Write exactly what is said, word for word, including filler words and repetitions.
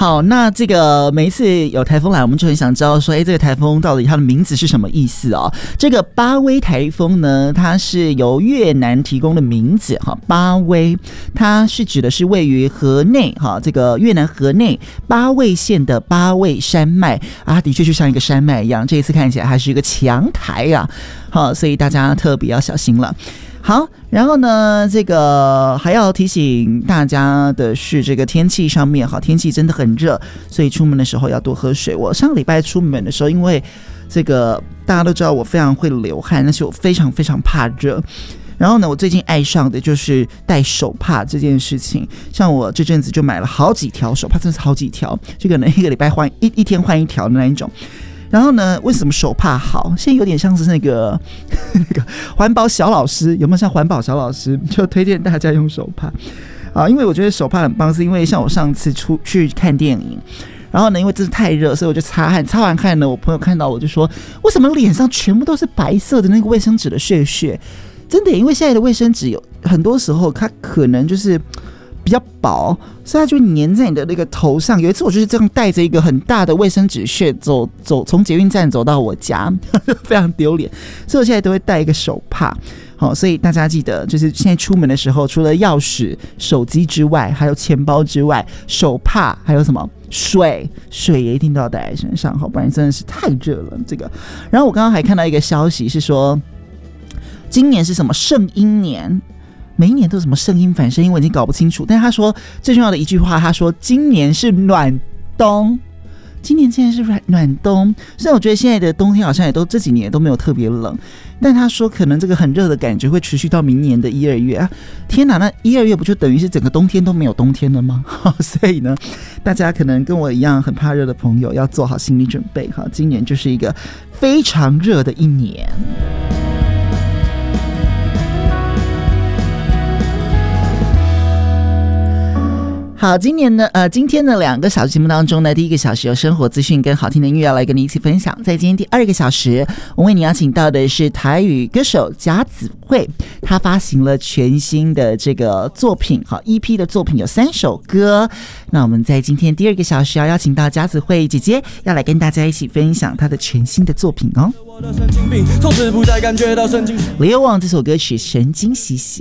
好，那这个每一次有台风来，我们就很想知道说，哎，这个台风到底它的名字是什么意思哦？这个巴威台风呢，它是由越南提供的名字哈，巴威，它是指的是位于河内哈，这个越南河内巴卫县的巴卫山脉啊，的确就像一个山脉一样，这一次看起来还是一个强台啊，好，所以大家特别要小心了。好，然后呢，这个还要提醒大家的是，这个天气上面，好，天气真的很热，所以出门的时候要多喝水。我上个礼拜出门的时候，因为这个大家都知道我非常会流汗，但是我非常非常怕热。然后呢，我最近爱上的就是戴手帕这件事情。像我这阵子就买了好几条手帕，真的是好几条，就可能一个礼拜换一一天换一条的那一种。然后呢，为什么手帕好？现在有点像是那个那个环保小老师，有没有像环保小老师？就推荐大家用手帕啊，因为我觉得手帕很棒，是因为像我上次出去看电影，然后呢，因为真是太热，所以我就擦汗，擦完汗呢，我朋友看到我就说，为什么脸上全部都是白色的那个卫生纸的屑屑？真的，因为现在的卫生纸有很多时候它可能就是比较薄，所以它就粘在你的那个头上。有一次我就是这样带着一个很大的卫生纸屑走走，从捷运站走到我家，非常丢脸。所以我现在都会带一个手帕。好，所以大家记得，就是现在出门的时候，除了钥匙、手机之外，还有钱包之外，手帕还有什么？水，水也一定都要带在身上，好，不然真的是太热了。这个，然后我刚刚还看到一个消息是说，今年是什么圣婴年？每一年都有什么圣婴反圣婴，我已经搞不清楚。但是他说最重要的一句话，他说今年是暖冬，今年竟然是暖冬。虽然我觉得现在的冬天好像也都这几年都没有特别冷，但他说可能这个很热的感觉会持续到明年的一二月啊！天哪，那一二月不就等于是整个冬天都没有冬天了吗？所以呢，大家可能跟我一样很怕热的朋友要做好心理准备哈，今年就是一个非常热的一年。好，今年呢，呃，今天的两个小时节目当中呢，第一个小时有生活资讯跟好听的音乐要来跟你一起分享。在今天第二个小时，我为你邀请到的是台语歌手贾子慧，她发行了全新的这个作品，好 E P 的作品有三首歌。那我们在今天第二个小时要邀请到贾子慧姐姐，要来跟大家一起分享她的全新的作品哦。Leo Wang 这首歌曲《神经兮兮》。